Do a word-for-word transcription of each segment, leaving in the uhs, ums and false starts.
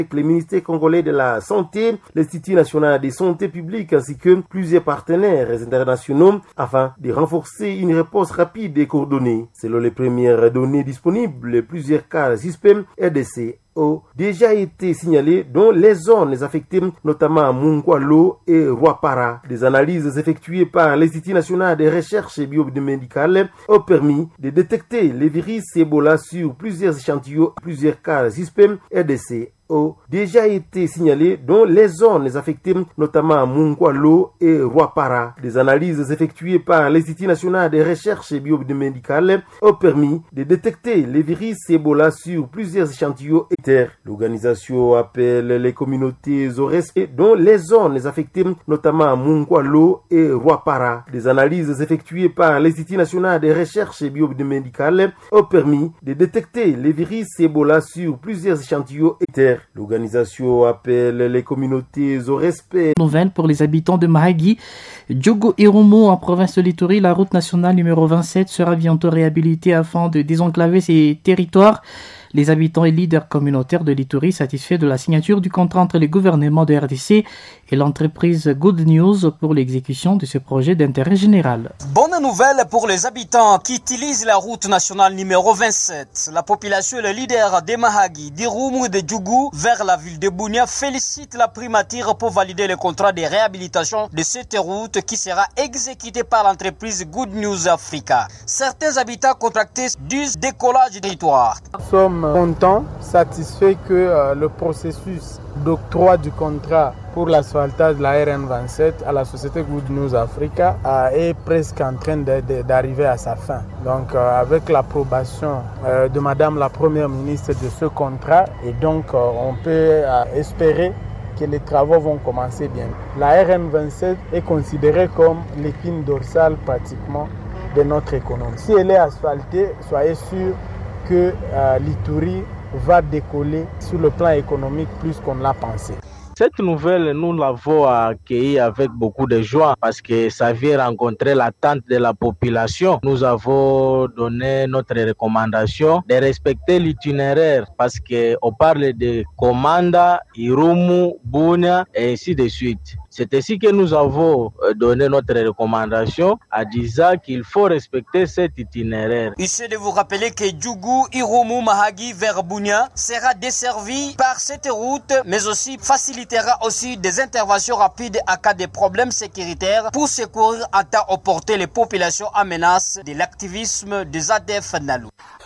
le ministère congolais de la Santé, l'Institut national de santé publique ainsi que plusieurs partenaires internationaux afin de renforcer une réponse rapide et coordonnée. Selon les premières données disponibles, plusieurs cas suspects et décès ont déjà été signalés dans les zones affectées, notamment à Munkwalo et Rwapara. Des analyses effectuées par l'Institut national de recherche biomédicale ont permis de détecter les virus Ebola sur plusieurs échantillons. Plusieurs cas suspects et décès ont déjà été signalés dans les zones affectées, notamment à Munkwalo et Rwapara. Des analyses effectuées par l'Institut national de recherche biomédicale ont permis de détecter les virus Ebola sur plusieurs échantillons. L'organisation appelle les communautés au respect dans les zones affectées, notamment à Munkwalo et Rwapara. Des analyses effectuées par l'Institut national de recherche biomédicale ont permis de détecter les virus Ebola sur plusieurs échantillons. L'organisation appelle les communautés au respect. Nouvelle pour les habitants de Mahagi, Diogo Irumu en province de l'Ituri, la route nationale numéro vingt-sept sera bientôt réhabilitée afin de désenclaver ces territoires. Les habitants et leaders communautaires de l'Ituri satisfaits de la signature du contrat entre le gouvernement de R D C et l'entreprise Good News pour l'exécution de ce projet d'intérêt général. Bonne nouvelle pour les habitants qui utilisent la route nationale numéro vingt-sept. La population et les leaders de Mahagi, d'Irumu et de Djougou vers la ville de Bunia félicitent la primature pour valider le contrat de réhabilitation de cette route qui sera exécutée par l'entreprise Good News Africa. Certains habitants contractés du décollage du territoire. Nous sommes contents, satisfaits que euh, le processus d'octroi du contrat pour l'asphaltage de la R N vingt-sept à la société Good News Africa euh, est presque en train de, de, d'arriver à sa fin. Donc euh, avec l'approbation euh, de Madame la Première ministre de ce contrat, et donc euh, on peut euh, espérer que les travaux vont commencer bien. La R N vingt-sept est considérée comme l'épine dorsale pratiquement de notre économie. Si elle est asphaltée, soyez sûrs que euh, l'Ituri va décoller sur le plan économique plus qu'on l'a pensé. Cette nouvelle, nous l'avons accueillie avec beaucoup de joie parce que ça vient rencontrer l'attente de la population. Nous avons donné notre recommandation de respecter l'itinéraire parce qu'on parle de Komanda, Irumu, Bunia et ainsi de suite. C'est ainsi que nous avons donné notre recommandation à disant qu'il faut respecter cet itinéraire. Ici de vous rappeler que Djougou, Irumu, Mahagi vers Bunia sera desservi par cette route, mais aussi facilitera aussi des interventions rapides en cas de problèmes sécuritaires pour secourir à temps opportun les populations en menace de l'activisme des A D F Nalu.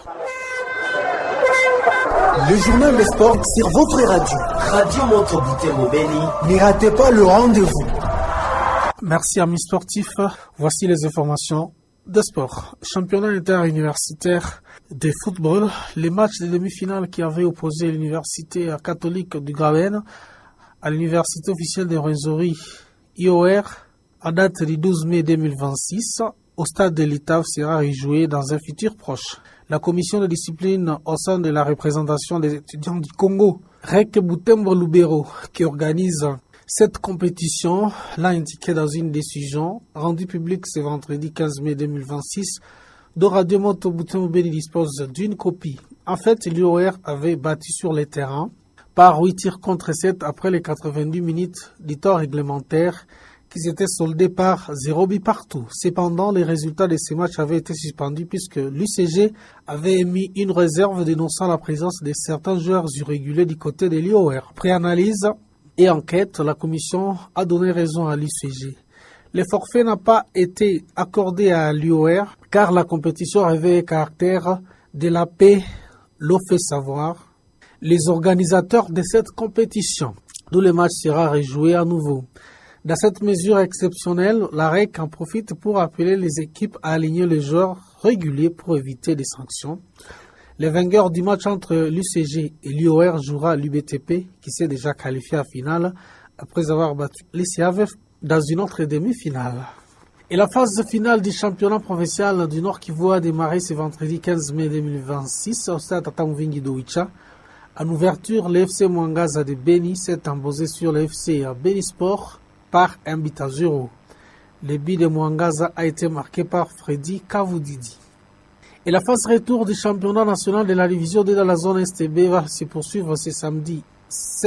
Le journal des sports sur votre radio. Radio Montre Butembo Beni. Ne ratez pas le rendez-vous. Merci amis sportifs. Voici les informations de sport. Championnat interuniversitaire de football. Les matchs de demi-finale qui avaient opposé l'université catholique du Graben à l'université officielle de Rwenzori I O R à date du douze mai deux mille vingt-six au stade de l'I T A F sera rejoué dans un futur proche. La commission de discipline au sein de la représentation des étudiants du Congo, R E C Butembo Lubero, qui organise cette compétition, l'a indiqué dans une décision rendue publique ce vendredi quinze mai deux mille vingt-six, dont Radio Moto Butembo Beni dispose d'une copie. En fait, l'U O R avait battu sur le terrain par huit tirs contre sept après les quatre-vingt-dix minutes du temps réglementaire qui s'était soldé par zéro but partout. Cependant, les résultats de ces matchs avaient été suspendus puisque l'U C G avait émis une réserve dénonçant la présence de certains joueurs irréguliers du côté de l'I O R. Après analyse et enquête, la commission a donné raison à l'U C G. Le forfait n'a pas été accordé à l'U O R car la compétition avait un caractère de la paix, l'ont fait savoir les organisateurs de cette compétition, d'où le match sera rejoué à nouveau. Dans cette mesure exceptionnelle, la R E C en profite pour appeler les équipes à aligner les joueurs réguliers pour éviter des sanctions. Le vainqueur du match entre l'U C G et l'U O R jouera l'U B T P, qui s'est déjà qualifié à finale après avoir battu l'I C A V F dans une autre demi-finale. Et la phase finale du championnat provincial du Nord Kivu a démarré ce vendredi quinze mai deux mille vingt-six au stade Tata Mvingi de Oicha. En ouverture, le F C Mwangaza de Beni s'est imposé sur le F C Beni Sport par un but à zéro. Le but de Mwangaza a été marqué par Freddy Kavoudidi. Et la phase retour du championnat national de la division deux dans la zone S T B va se poursuivre ce samedi